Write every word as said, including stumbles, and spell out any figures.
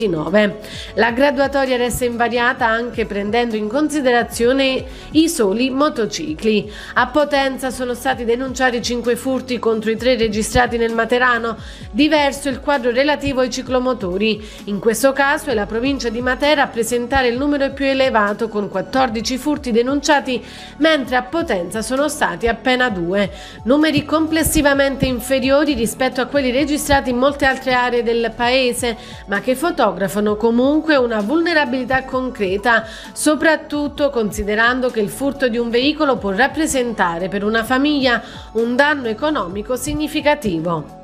La graduatoria resta invariata anche prendendo in considerazione i soli motocicli. A Potenza sono stati denunciati cinque furti contro i tre registrati nel Materano, diverso il quadro relativo ai ciclomotori. In questo caso è la provincia di Matera a presentare il numero più elevato con quattordici furti denunciati, mentre a Potenza sono stati appena due, numeri complessivamente inferiori rispetto a quelli registrati in molte altre aree del paese, ma che fotografano comunque una vulnerabilità concreta, soprattutto considerando che il furto di un veicolo può rappresentare per una famiglia un danno economico significativo.